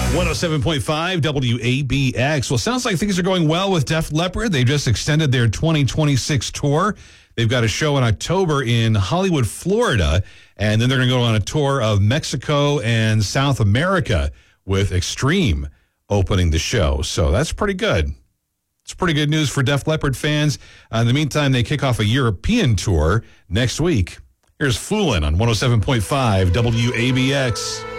107.5 WABX. Well, sounds like things are going well with Def Leppard. They just extended their 2026 tour. They've got a show in October in Hollywood, Florida, and then they're going to go on a tour of Mexico and South America with Extreme opening the show. So that's pretty good. It's pretty good news for Def Leppard fans. In the meantime, they kick off a European tour next week. Here's Foolin' on 107.5 WABX.